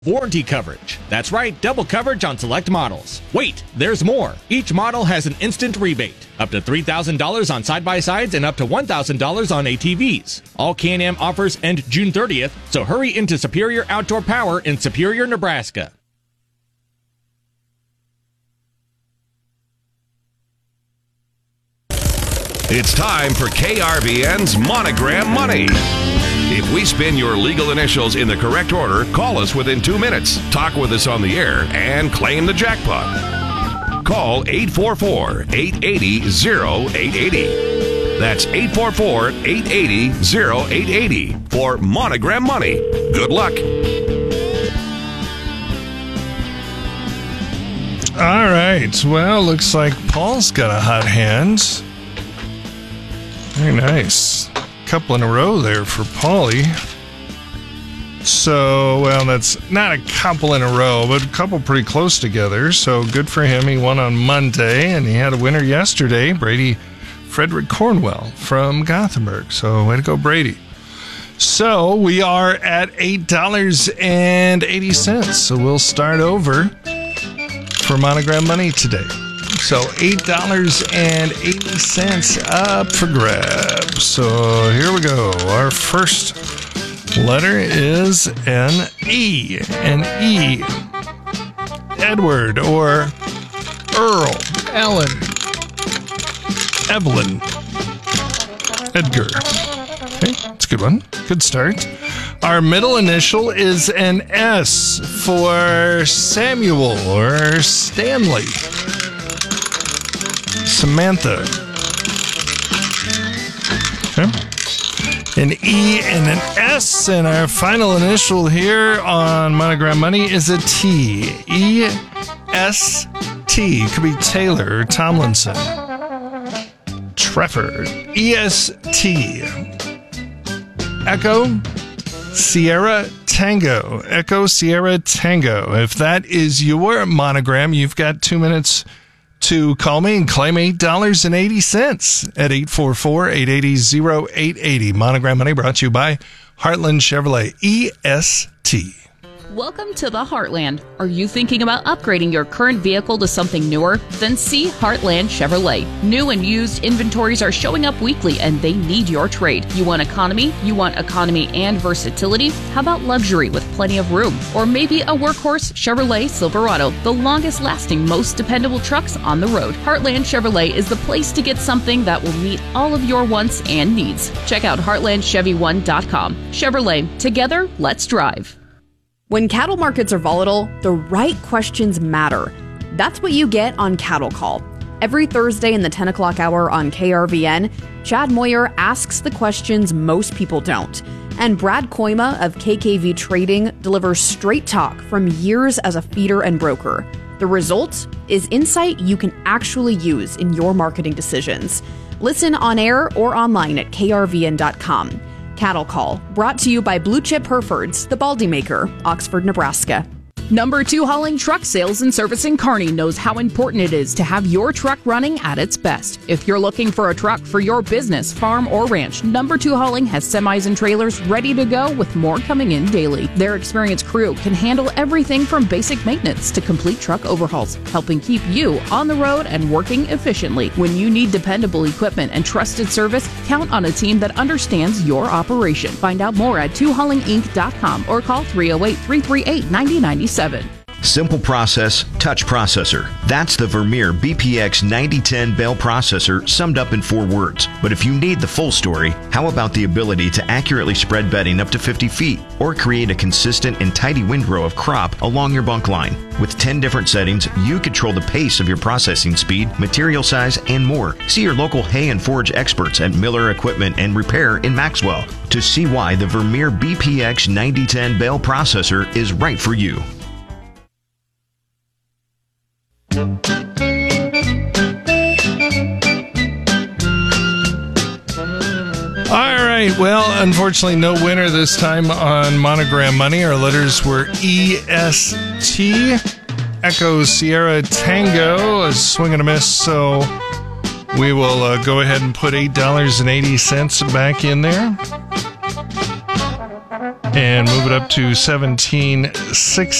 Warranty coverage. That's right, double coverage on select models. Wait, there's more. Each model has an instant rebate. Up to $3,000 on side-by-sides and up to $1,000 on ATVs. All Can-Am offers end June 30th, so hurry into Superior Outdoor Power in Superior, Nebraska. It's time for KRVN's Monogram Money. If we spin your legal initials in the correct order, call us within 2 minutes, talk with us on the air, and claim the jackpot. Call 844-880-0880. That's 844-880-0880 for Monogram Money. Good luck. All right. Well, looks like Paul's got a hot hand. Very nice. Couple in a row there for Paulie. So, well, that's not a couple in a row, but a couple pretty close together. So good for him. He won on Monday, and he had a winner yesterday, Brady Frederick Cornwell from Gothenburg. So way to go, Brady. So we are at $8.80. So we'll start over for Monogram Money today. So $8.80 up for grabs. So here we go. Our first letter is an E. An E. Edward or Earl, Ellen, Evelyn, Edgar. Okay, that's a good one. Good start. Our middle initial is an S for Samuel or Stanley. Samantha. Okay. An E and an S, and our final initial here on Monogram Money is a T. E-S-T. Could be Taylor or Tomlinson. Trevor. E-S-T. Echo Sierra Tango. Echo Sierra Tango. If that is your monogram, you've got 2 minutes to call me and claim $8.80 at 844-880-0880. Monogram Money brought to you by Heartland Chevrolet EST. Welcome to the Heartland. Are you thinking about upgrading your current vehicle to something newer? Then see Heartland Chevrolet. New and used inventories are showing up weekly and they need your trade. You want economy? You want economy and versatility? How about luxury with plenty of room? Or maybe a workhorse Chevrolet Silverado, the longest lasting, most dependable trucks on the road. Heartland Chevrolet is the place to get something that will meet all of your wants and needs. Check out heartlandchevy1.com. Chevrolet, together, let's drive. When cattle markets are volatile, the right questions matter. That's what you get on Cattle Call. Every Thursday in the 10 o'clock hour on KRVN, Chad Moyer asks the questions most people don't. And Brad Koima of KKV Trading delivers straight talk from years as a feeder and broker. The result is insight you can actually use in your marketing decisions. Listen on air or online at krvn.com. Cattle Call, brought to you by Blue Chip Herefords, the Baldy Maker, Oxford, Nebraska. Number 2 Hauling Truck Sales and Service in Kearney knows how important it is to have your truck running at its best. If you're looking for a truck for your business, farm, or ranch, Number 2 Hauling has semis and trailers ready to go with more coming in daily. Their experienced crew can handle everything from basic maintenance to complete truck overhauls, helping keep you on the road and working efficiently. When you need dependable equipment and trusted service, count on a team that understands your operation. Find out more at 2haulinginc.com or call 308-338-9097. Simple process, touch processor. That's the Vermeer BPX 9010 bale processor summed up in 4 words. But if you need the full story, how about the ability to accurately spread bedding up to 50 feet or create a consistent and tidy windrow of crop along your bunk line? With 10 different settings, you control the pace of your processing speed, material size, and more. See your local hay and forage experts at Miller Equipment and Repair in Maxwell to see why the Vermeer BPX 9010 bale processor is right for you. All right, well, unfortunately, no winner this time on Monogram Money. Our letters were EST, Echo Sierra Tango, a swing and a miss, so we will go ahead and put $8.80 back in there. and move it up to 17.6.